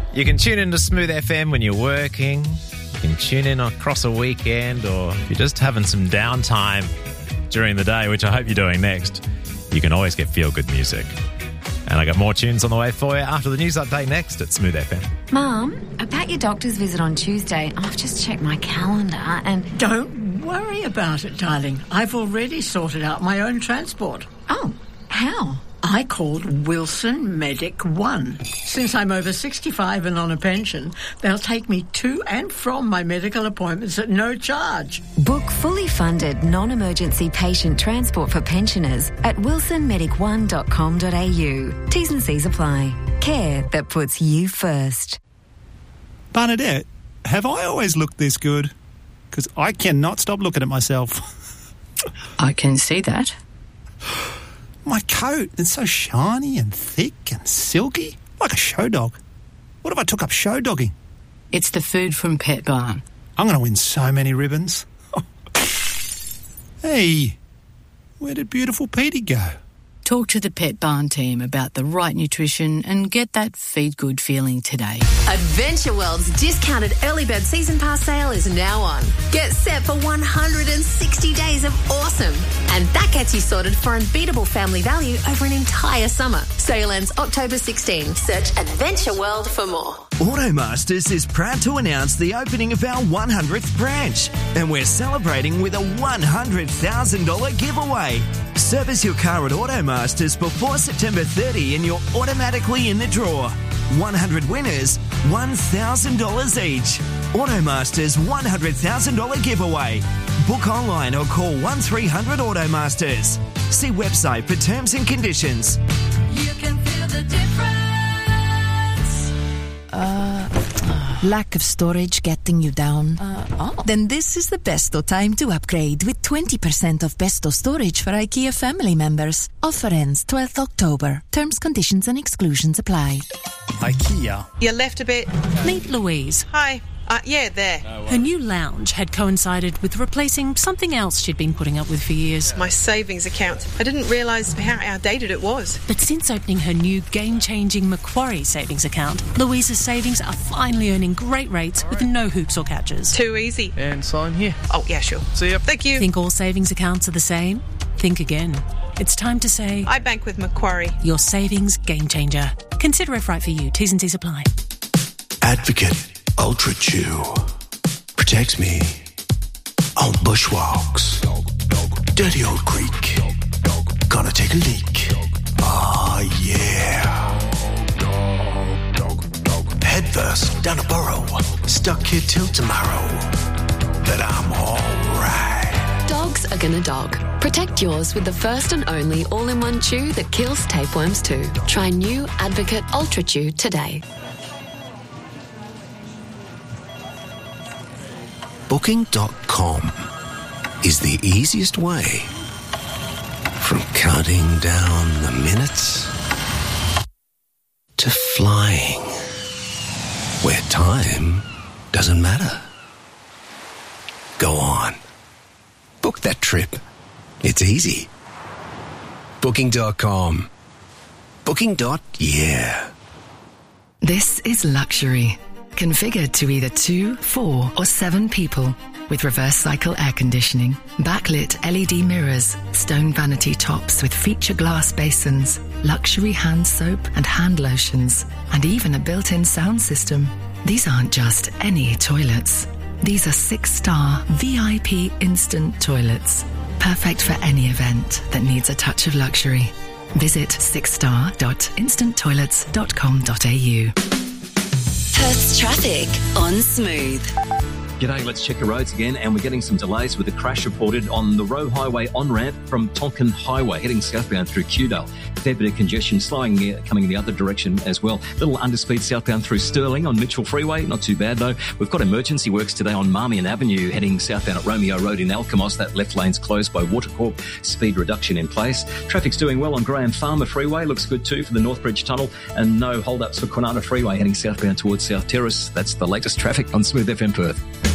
You can tune in to Smooth FM when you're working. You can tune in across a weekend, or if you're just having some downtime during the day, which I hope you're doing next, you can always get feel-good music. And I got more tunes on the way for you after the news update next at Smooth FM. Mum, about your doctor's visit on Tuesday, I've just checked my calendar and... Don't worry about it, darling. I've already sorted out my own transport. Oh, how? I called Wilson Medic One. Since I'm over 65 and on a pension, they'll take me to and from my medical appointments at no charge. Book fully funded non-emergency patient transport for pensioners at wilsonmedic1.com.au. T's and C's apply. Care that puts you first. Bernadette, have I always looked this good? Because I cannot stop looking at myself. I can see that. My coat, it's so shiny and thick and silky, like a show dog. What if I took up show dogging? It's the food from Pet Barn. I'm going to win so many ribbons. Hey, where did beautiful Petey go? Talk to the Pet Barn team about the right nutrition and get that feed good feeling today. Adventure World's discounted early bird season pass sale is now on. Get set for 160 days of awesome. And that gets you sorted for unbeatable family value over an entire summer. Sale ends October 16. Search Adventure World for more. Automasters is proud to announce the opening of our 100th branch, and we're celebrating with a $100,000 giveaway. Service your car at Automasters before September 30 and you're automatically in the draw. 100 winners, $1,000 each. Automasters $100,000 giveaway. Book online or call 1300 Automasters. See website for terms and conditions. You can feel the difference. Lack of storage getting you down? Then this is the Besto time to upgrade with 20% off Besto storage for IKEA family members. Offer ends 12th October. Terms, conditions and exclusions apply. IKEA. You left a bit. Meet Louise. Hi. Yeah, there. Her new lounge had coincided with replacing something else she'd been putting up with for years. My savings account. I didn't realise how outdated it was. But since opening her new game-changing Macquarie savings account, Louise's savings are finally earning great rates with no hoops or catches. Too easy. And sign here. Oh, yeah, sure. See ya. Thank you. Think all savings accounts are the same? Think again. It's time to say... I bank with Macquarie. Your savings game changer. Consider if right for you. T's and C's apply. Advocate Ultra Chew protects me on bushwalks, dirty old creek, gonna take a leak. Ah, yeah. Head first down a burrow, stuck here till tomorrow. But I'm alright. Dogs are gonna dog. Protect yours with the first and only all-in-one chew that kills tapeworms too. Try new Advocate Ultra Chew today. Booking.com is the easiest way from counting down the minutes to flying where time doesn't matter. Go on. Book that trip. It's easy. Booking.com. Booking.yeah. This is luxury. Configured to either 2, 4 or 7 people with reverse cycle air conditioning, backlit LED mirrors, stone vanity tops with feature glass basins, luxury hand soap and hand lotions, and even a built-in sound system. These aren't just any toilets. These are 6-star VIP instant toilets. Perfect for any event that needs a touch of luxury. Visit 6star.instanttoilets.com.au. Perth's traffic on Smooth. G'day, let's check the roads again, and we're getting some delays with a crash reported on the Roe Highway on-ramp from Tonkin Highway, heading southbound through Kewdale. A fair bit of congestion slowing coming the other direction as well. Little underspeed southbound through Stirling on Mitchell Freeway, not too bad though. We've got emergency works today on Marmion Avenue, heading southbound at Romeo Road in Alkimos. That left lane's closed by Watercorp, speed reduction in place. Traffic's doing well on Graham Farmer Freeway, looks good too for the Northbridge Tunnel, and no hold-ups for Kwinana Freeway heading southbound towards South Terrace. That's the latest traffic on Smooth FM Perth.